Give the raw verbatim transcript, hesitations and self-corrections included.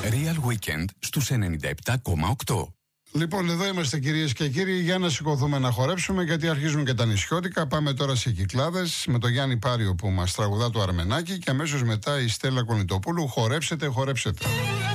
Real Weekend στους ενενήντα επτά κόμμα οκτώ. Λοιπόν, εδώ είμαστε κυρίες και κύριοι, για να σηκωθούμε να χορέψουμε, γιατί αρχίζουν και τα νησιώτικα. Πάμε τώρα σε Κυκλάδες με τον Γιάννη Πάριο που μας τραγουδά το Αρμενάκι και αμέσως μετά η Στέλλα Κονιτοπούλου. Χορέψετε, χορέψετε.